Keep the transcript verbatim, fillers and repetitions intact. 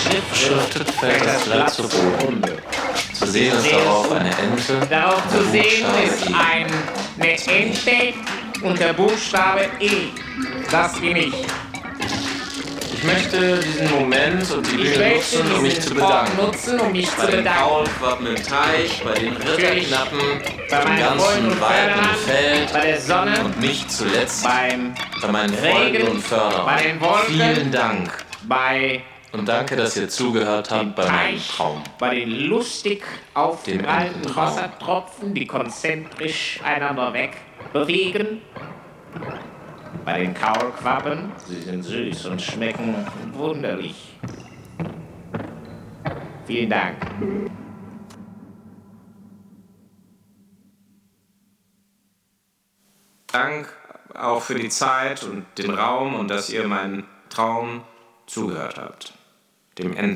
Beschriftet fällt das Blatt zu Boden. Zu sehen ist darauf eine Ente. Darauf zu sehen ist E. eine Ente und der Buchstabe E. Das bin ich. Ich möchte diesen Moment und die Ich Bühne möchte nutzen, um mich diesen zu bedanken. Ort nutzen, um mich Bei zu den bedanken. Kaulquappen im Teich, bei den Ritterknappen, Bei im meinen Freunden ganzen und weiten Ferdinand, Feld bei der Sonne, und nicht zuletzt beim bei meinen Freunden Regen, und Fördern. bei den Wolken, Vielen Dank bei und danke, dass ihr zugehört dem habt bei meinem Teich, Traum. bei den lustig aufgeprallten Ententraum. Wassertropfen, die konzentrisch einander wegbewegen. Bei den Kaulquappen, sie sind süß und schmecken wunderlich. Vielen Dank. Dank auch für die Zeit und den Raum und dass ihr meinen Traum zugehört habt. Dem Enten